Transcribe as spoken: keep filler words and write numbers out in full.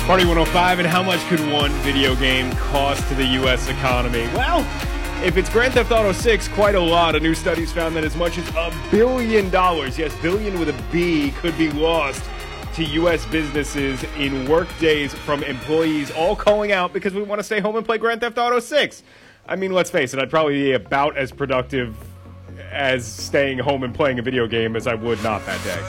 Party one oh five, and how much could one video game cost to the U S economy? Well, if it's Grand Theft Auto six, quite a lot. A new study's found that as much as a billion dollars, yes, billion with a B, could be lost to U S businesses in work days from employees all calling out because we want to stay home and play Grand Theft Auto six. I mean, let's face it, I'd probably be about as productive as staying home and playing a video game as I would not that day.